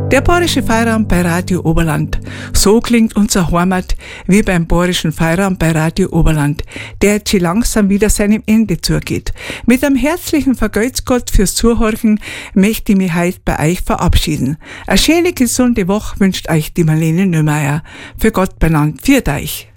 Der Bayerische Feierabend bei Radio Oberland. So klingt unser Heimat wie beim Bayerischen Feierabend bei Radio Oberland, der jetzt schon langsam wieder seinem Ende zugeht. Mit einem herzlichen Vergelt's Gott fürs Zuhören möchte ich mich heute bei euch verabschieden. Eine schöne, gesunde Woche wünscht euch die Marlene Nömeier. Für Gott benannt. Viert euch.